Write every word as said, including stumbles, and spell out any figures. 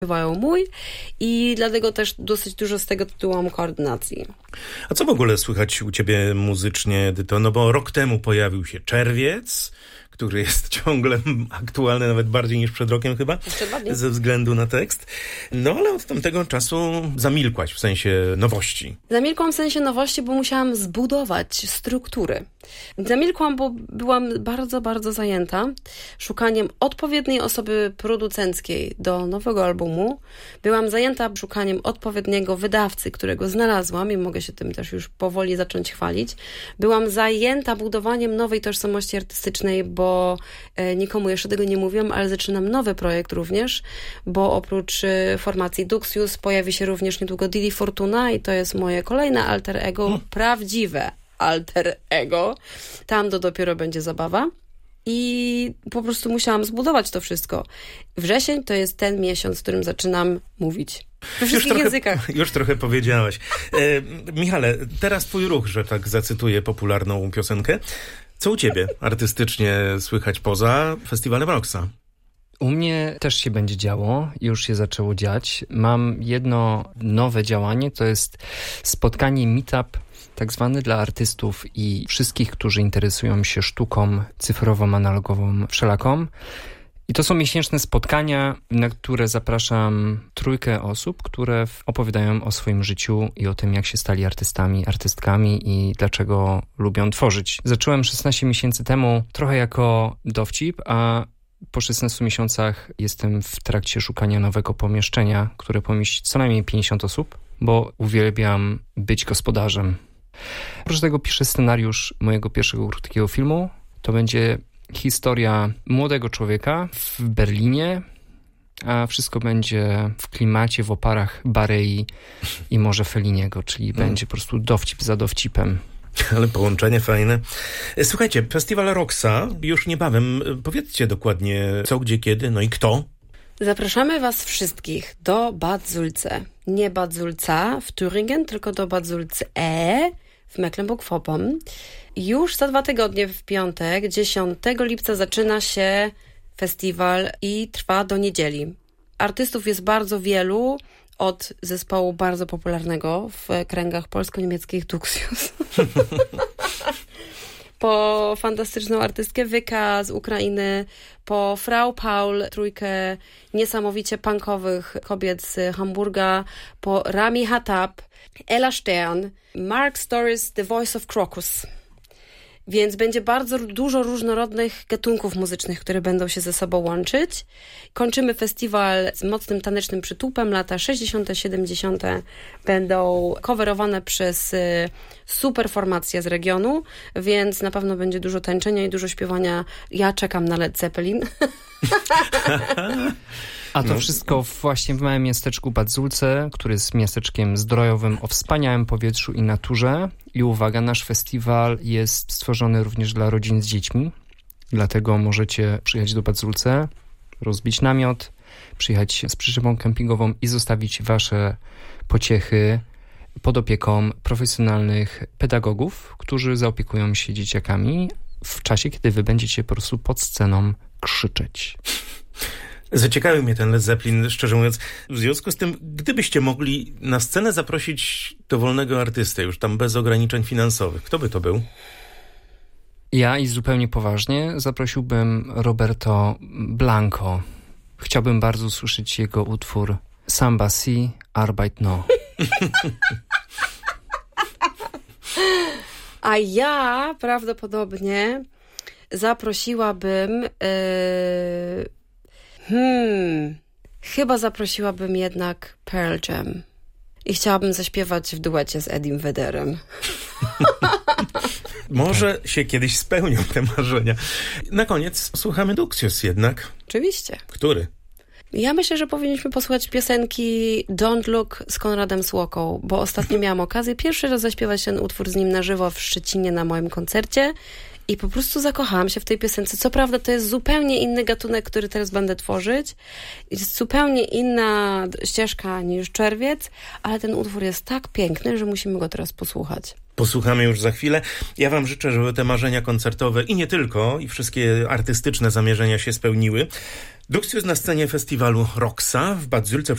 śpiewają mój i dlatego też dosyć dużo z tego tytułu mam koordynacji. A co w ogóle słychać u ciebie muzycznie, Edyto? No bo rok temu pojawił się Czerwiec, który jest ciągle aktualny, nawet bardziej niż przed rokiem chyba, ze względu na tekst. No ale od tamtego czasu zamilkłaś w sensie nowości. Zamilkłam w sensie nowości, bo musiałam zbudować struktury. Zamilkłam, bo byłam bardzo, bardzo zajęta szukaniem odpowiedniej osoby producenckiej do nowego albumu. Byłam zajęta szukaniem odpowiedniego wydawcy, którego znalazłam i mogę się tym też już powoli zacząć chwalić. Byłam zajęta budowaniem nowej tożsamości artystycznej, bo nikomu jeszcze tego nie mówiłam, ale zaczynam nowy projekt również, bo oprócz formacji Duxius pojawi się również niedługo Didi Fortuna i to jest moje kolejne alter ego, hmm. prawdziwe alter ego. Tam to dopiero będzie zabawa. I po prostu musiałam zbudować to wszystko. Wrzesień to jest ten miesiąc, w którym zaczynam mówić. We wszystkich już trochę, językach. Już trochę powiedziałaś. E, Michale, teraz twój ruch, że tak zacytuję popularną piosenkę. Co u ciebie artystycznie słychać poza festiwalem Roxa? U mnie też się będzie działo, już się zaczęło dziać. Mam jedno nowe działanie, to jest spotkanie meetup tak zwany dla artystów i wszystkich, którzy interesują się sztuką cyfrową, analogową, wszelaką. I to są miesięczne spotkania, na które zapraszam trójkę osób, które opowiadają o swoim życiu i o tym, jak się stali artystami, artystkami i dlaczego lubią tworzyć. Zacząłem szesnaście miesięcy temu trochę jako dowcip, a po szesnastu miesiącach jestem w trakcie szukania nowego pomieszczenia, które pomieści co najmniej pięćdziesiąt osób, bo uwielbiam być gospodarzem. Oprócz tego piszę scenariusz mojego pierwszego krótkiego filmu. To będzie historia młodego człowieka w Berlinie, a wszystko będzie w klimacie, w oparach Barei i może Felliniego, czyli hmm. będzie po prostu dowcip za dowcipem. Ale połączenie fajne. Słuchajcie, festiwal Roxa już niebawem. Powiedzcie dokładnie co, gdzie, kiedy, no i kto? Zapraszamy was wszystkich do Bad Sulze. Nie Bad Sulza w Thüringen, tylko do Bad Sulze w Mecklenburg-Vorpommern. Już za dwa tygodnie w piątek, dziesiątego lipca zaczyna się festiwal i trwa do niedzieli. Artystów jest bardzo wielu, od zespołu bardzo popularnego w kręgach polsko-niemieckich Duxius. Po fantastyczną artystkę Wyka z Ukrainy, po Frau Paul, trójkę niesamowicie punkowych kobiet z Hamburga, po Rami Hatab, Ella Stern, Mark Stories, The Voice of Crocus. Więc będzie bardzo dużo różnorodnych gatunków muzycznych, które będą się ze sobą łączyć. Kończymy festiwal z mocnym tanecznym przytupem. Lata sześćdziesiąte, siedemdziesiąte będą coverowane przez super formacje z regionu, więc na pewno będzie dużo tańczenia i dużo śpiewania. Ja czekam na Led Zeppelin. A to wszystko właśnie w małym miasteczku Bad Sulze, który jest miasteczkiem zdrojowym o wspaniałym powietrzu i naturze. I uwaga, nasz festiwal jest stworzony również dla rodzin z dziećmi. Dlatego możecie przyjechać do Bad Sulze, rozbić namiot, przyjechać z przyczepą kempingową i zostawić wasze pociechy pod opieką profesjonalnych pedagogów, którzy zaopiekują się dzieciakami w czasie, kiedy wy będziecie po prostu pod sceną krzyczeć. Zaciekawił mnie ten Led Zeppelin, szczerze mówiąc. W związku z tym, gdybyście mogli na scenę zaprosić dowolnego artystę, już tam bez ograniczeń finansowych, kto by to był? Ja i zupełnie poważnie zaprosiłbym Roberto Blanco. Chciałbym bardzo usłyszeć jego utwór Samba si, Arbeit no. A ja prawdopodobnie zaprosiłabym... Yy... Hmm, chyba zaprosiłabym jednak Pearl Jam i chciałabym zaśpiewać w duecie z Edim Vedderem. Może się kiedyś spełnią te marzenia. Na koniec słuchamy Duxius jednak. Oczywiście. Który? Ja myślę, że powinniśmy posłuchać piosenki Don't Look z Konradem Słoką, bo ostatnio miałam okazję pierwszy raz zaśpiewać ten utwór z nim na żywo w Szczecinie na moim koncercie. I po prostu zakochałam się w tej piosence. Co prawda to jest zupełnie inny gatunek, który teraz będę tworzyć. Jest zupełnie inna ścieżka niż Czerwiec, ale ten utwór jest tak piękny, że musimy go teraz posłuchać. Posłuchamy już za chwilę. Ja wam życzę, żeby te marzenia koncertowe i nie tylko, i wszystkie artystyczne zamierzenia się spełniły. Duxius na scenie festiwalu Roxa w Bad Sülze